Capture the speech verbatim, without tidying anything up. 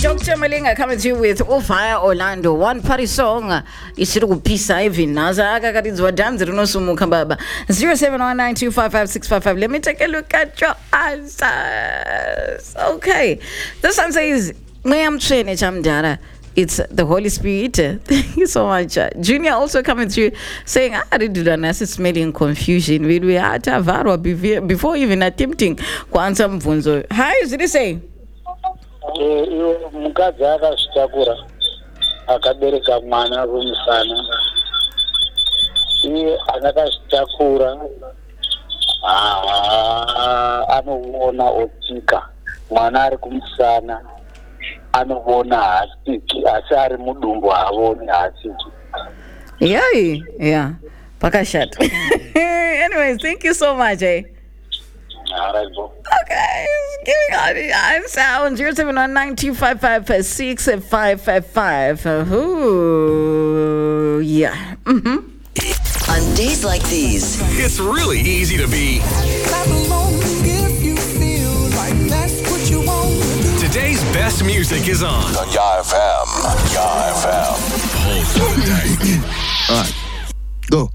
Doctor Malinga coming to you with Ofire Orlando. One party song. Isiru pisa hivi naza akakaridzwa dance rinosumuka baba. zero seven one nine two five five six five five. Let me take a look at your answers. Okay. This answer is Mwayamchene Chamdara. It's the Holy Spirit. Thank you so much. Junior also coming through saying, I did do an smelling confusion. We had to have before even attempting to answer mvunzo. Hi, is it say? Mukadzi akazvitakura akabereka mwana kumusana. Iye akazvitakura anoona otika mwana ari kumusana anoona haasiki asi ari mudumbu haavoni haasiki. Yeah, yeah. Pakashat. Anyways, thank you so much, eh? Okay, giving out the answer on zero seven one nine two five five six five five five. Ooh, yeah. Mm-hmm. On days like these, it's really easy to be. Clap along if you feel like that's what you want. Today's best music is on. On Yah F M. Yah F M. Hold tight. All right, go.